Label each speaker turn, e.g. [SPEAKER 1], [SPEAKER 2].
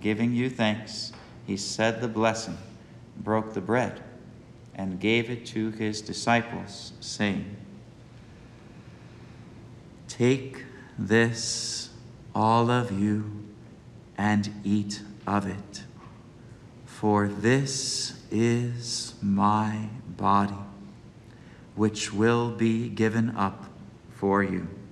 [SPEAKER 1] giving you thanks, he said the blessing, broke the bread, and gave it to his disciples, saying, "Take this, all of you, and eat of it, for this is my body, which will be given up for you."